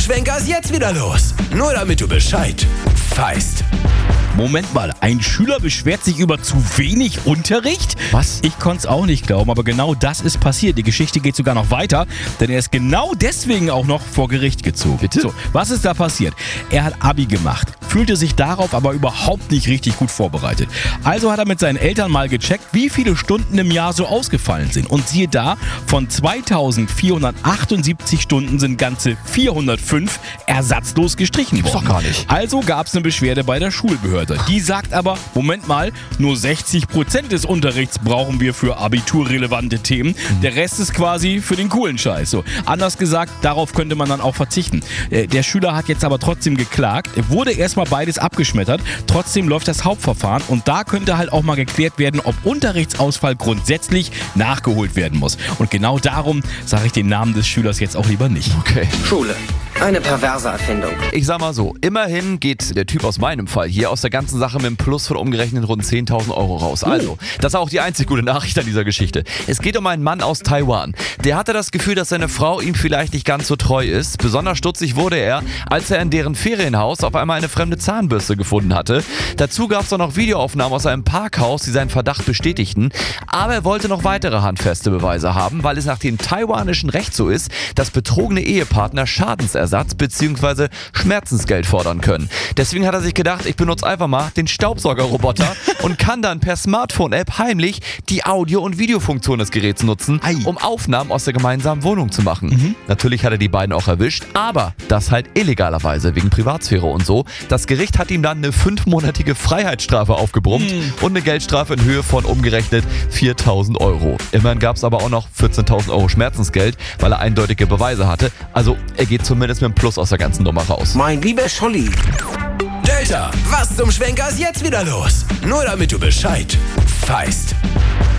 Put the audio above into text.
Schwenker ist jetzt wieder los? Nur damit du Bescheid weißt. Moment mal, ein Schüler beschwert sich über zu wenig Unterricht? Was? Ich konnte es auch nicht glauben, aber genau das ist passiert. Die Geschichte geht sogar noch weiter, denn er ist genau deswegen auch noch vor Gericht gezogen. Bitte? So, was ist da passiert? Er hat Abi gemacht, fühlte sich darauf aber überhaupt nicht richtig gut vorbereitet. Also hat er mit seinen Eltern mal gecheckt, wie viele Stunden im Jahr so ausgefallen sind. Und siehe da, von 2478 Stunden sind ganze 405 ersatzlos gestrichen worden. Gibt's doch gar nicht. Also gab es eine Beschwerde bei der Schulbehörde. Die sagt aber, Moment mal, nur 60% des Unterrichts brauchen wir für abiturrelevante Themen. Der Rest ist quasi für den coolen Scheiß. So, anders gesagt, darauf könnte man dann auch verzichten. Der Schüler hat jetzt aber trotzdem geklagt. Er wurde erstmal beides abgeschmettert. Trotzdem läuft das Hauptverfahren und da könnte halt auch mal geklärt werden, ob Unterrichtsausfall grundsätzlich nachgeholt werden muss. Und genau darum sage ich den Namen des Schülers jetzt auch lieber nicht. Okay. Schule. Eine perverse Erfindung. Ich sag mal so, immerhin geht der Typ aus meinem Fall hier aus der ganzen Sache mit einem Plus von umgerechnet rund 10.000 Euro raus. Also, das ist auch die einzig gute Nachricht an dieser Geschichte. Es geht um einen Mann aus Taiwan. Der hatte das Gefühl, dass seine Frau ihm vielleicht nicht ganz so treu ist. Besonders stutzig wurde er, als er in deren Ferienhaus auf einmal eine fremde Zahnbürste gefunden hatte. Dazu gab es auch noch Videoaufnahmen aus einem Parkhaus, die seinen Verdacht bestätigten. Aber er wollte noch weitere handfeste Beweise haben, weil es nach dem taiwanischen Recht so ist, dass betrogene Ehepartner Schadensersatz bzw. Schmerzensgeld fordern können. Deswegen hat er sich gedacht, ich benutze einfach mal den Staubsaugerroboter und kann dann per Smartphone-App heimlich die Audio- und Videofunktion des Geräts nutzen, um Aufnahmen aus der gemeinsamen Wohnung zu machen. Natürlich hat er die beiden auch erwischt, aber das halt illegalerweise, wegen Privatsphäre und so. Das Gericht hat ihm dann eine 5-monatige Freiheitsstrafe aufgebrummt und eine Geldstrafe in Höhe von umgerechnet 4.000 Euro. Immerhin gab es aber auch noch 14.000 Euro Schmerzensgeld, weil er eindeutige Beweise hatte. Also er geht zumindest mit einem Plus aus der ganzen Nummer raus. Mein lieber Scholli. Delta, was zum Schwenker ist jetzt wieder los? Nur damit du Bescheid weißt.